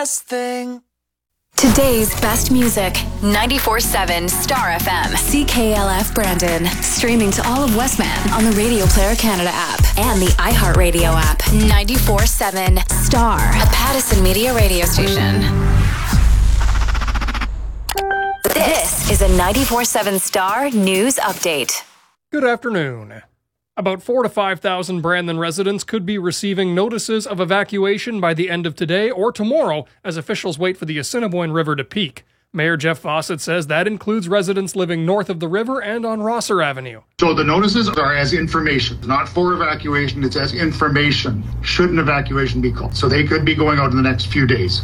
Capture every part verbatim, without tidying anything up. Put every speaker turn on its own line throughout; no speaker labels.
best thing.
Today's best music, ninety-four point seven Star F M. C K L F Brandon. Streaming to all of Westman on the Radio Player Canada app and the iHeartRadio app. ninety-four point seven Star, a Pattison Media radio station. This is a ninety-four point seven Star News Update.
Good afternoon. About four to five thousand Brandon residents could be receiving notices of evacuation by the end of today or tomorrow as officials wait for the Assiniboine River to peak. Mayor Jeff Fawcett says that includes residents living north of the river and on Rosser Avenue.
So the notices are as information, not for evacuation, it's as information. Should an evacuation be called? So they could be going out in the next few days.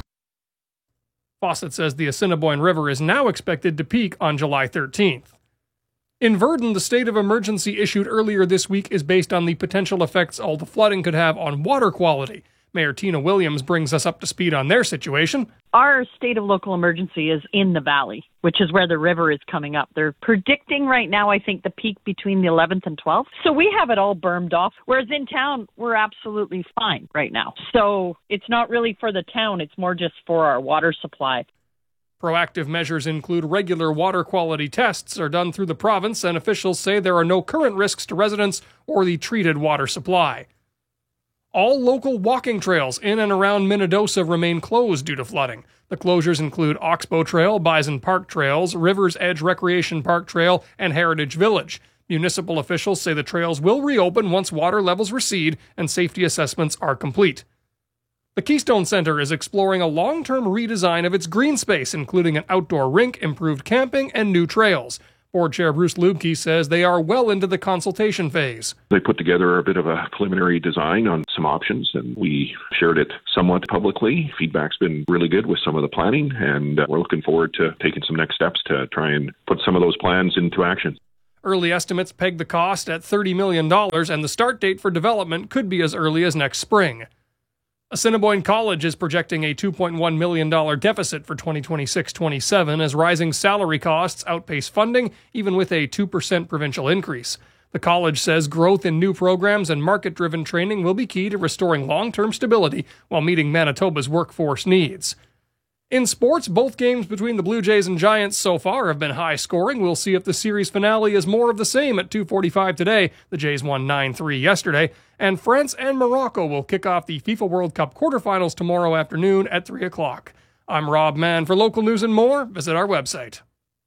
Fawcett says the Assiniboine River is now expected to peak on July thirteenth. In Virden, the state of emergency issued earlier this week is based on the potential effects all the flooding could have on water quality. Mayor Tina Williams brings us up to speed on their situation.
Our state of local emergency is in the valley, which is where the river is coming up. They're predicting right now, I think, the peak between the eleventh and twelfth. So we have it all bermed off, whereas in town, we're absolutely fine right now. So it's not really for the town, it's more just for our water supply.
Proactive measures include regular water quality tests are done through the province, and officials say there are no current risks to residents or the treated water supply. All local walking trails in and around Minnedosa remain closed due to flooding. The closures include Oxbow Trail, Bison Park Trails, River's Edge Recreation Park Trail, and Heritage Village. Municipal officials say the trails will reopen once water levels recede and safety assessments are complete. The Keystone Centre is exploring a long-term redesign of its green space, including an outdoor rink, improved camping, and new trails. Board Chair Bruce Lubke says they are well into the consultation phase.
They put together a bit of a preliminary design on some options, and we shared it somewhat publicly. Feedback's been really good with some of the planning, and we're looking forward to taking some next steps to try and put some of those plans into action.
Early estimates peg the cost at thirty million dollars, and the start date for development could be as early as next spring. Assiniboine College is projecting a two point one million dollars deficit for twenty twenty-six twenty-seven as rising salary costs outpace funding, even with a two percent provincial increase. The college says growth in new programs and market-driven training will be key to restoring long-term stability while meeting Manitoba's workforce needs. In sports, both games between the Blue Jays and Giants so far have been high-scoring. We'll see if the series finale is more of the same at two forty-five today. The Jays won nine three yesterday. And France and Morocco will kick off the FIFA World Cup quarterfinals tomorrow afternoon at three o'clock. I'm Rob Mann. For local news and more, visit our website.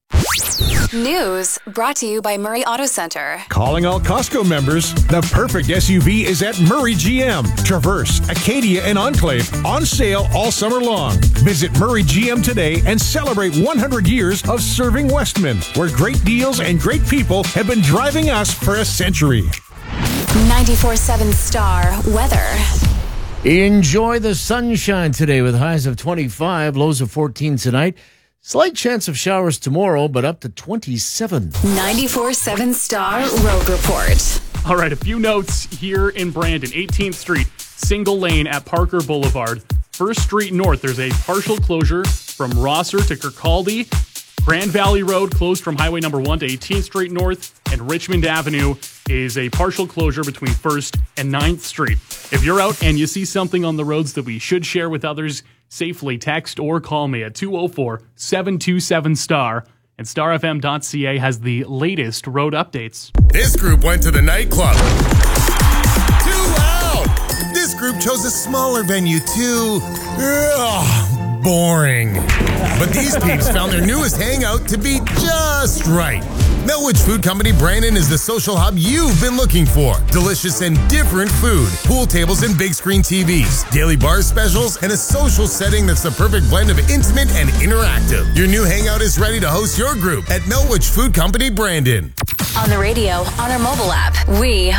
News brought to you by Murray Auto Center.
Calling all Costco members, the perfect S U V is at Murray G M. Traverse, Acadia, and Enclave on sale all summer long. Visit Murray G M today and celebrate one hundred years of serving Westman, where great deals and great people have been driving us for a century.
ninety-four point seven Star Weather.
Enjoy the sunshine today with highs of twenty-five, lows of fourteen tonight. Slight chance of showers tomorrow, but up to twenty-seven.
ninety-four point seven Star Road Report.
All right, a few notes here in Brandon. eighteenth Street, single lane at Parker Boulevard. first Street North, there's a partial closure from Rosser to Kirkcaldy. Grand Valley Road closed from Highway number one to eighteenth Street North, and Richmond Avenue is a partial closure between first and ninth Street. If you're out and you see something on the roads that we should share with others, safely text or call me at two oh four, seven two seven, STAR. And star f m dot c a has the latest road updates.
This group went to the nightclub. Too loud! This group chose a smaller venue too. Ugh, boring. But these peeps found their newest hangout to be just right. Melwood Food Company Brandon is the social hub you've been looking for. Delicious and different food, pool tables and big screen T Vs, daily bar specials, and a social setting that's the perfect blend of intimate and interactive. Your new hangout is ready to host your group at Melwood Food Company Brandon.
On the radio, on our mobile app, we